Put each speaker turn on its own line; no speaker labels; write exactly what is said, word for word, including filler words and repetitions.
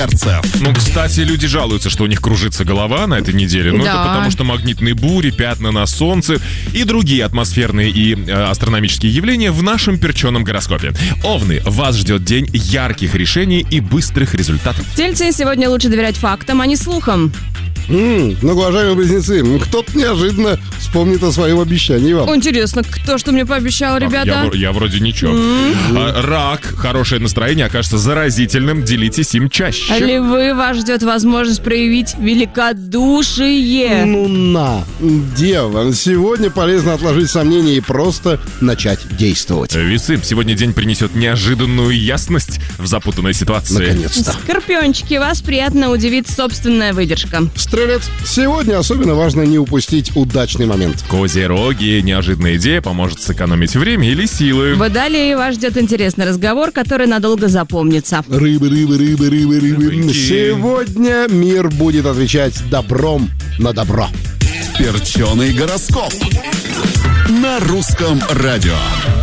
Ну, кстати, люди жалуются, что у них кружится голова на этой неделе. Но да. это потому, что магнитные бури, пятна на солнце и другие атмосферные и э, астрономические явления в нашем перченом гороскопе. Овны, вас ждет день ярких решений и быстрых результатов.
Тельцы, сегодня лучше доверять фактам, а не слухам.
М-м, многоуважаемые близнецы, кто-то неожиданно вспомнит о своем обещании вам.
Интересно, кто что мне пообещал, ребята?
Я, я вроде ничего. Mm-hmm. А, рак, хорошее настроение окажется заразительным, делитесь им чаще.
Львы, вас ждет возможность проявить великодушие.
Ну на, дева, сегодня полезно отложить сомнения и просто начать действовать.
Весы, сегодня день принесет неожиданную ясность в запутанной ситуации.
Наконец-то.
Скорпиончики, вас приятно удивит собственная выдержка.
Стрелец, сегодня особенно важно не упустить удачный момент.
Козероги, неожиданная идея поможет сэкономить время или силы.
Водолеи, вас ждет интересный разговор, который надолго запомнится.
Рыбы, рыбы, рыбы, рыбы, рыбы. Рыбыньки. Сегодня мир будет отвечать добром на добро.
Перченый гороскоп на Русском радио.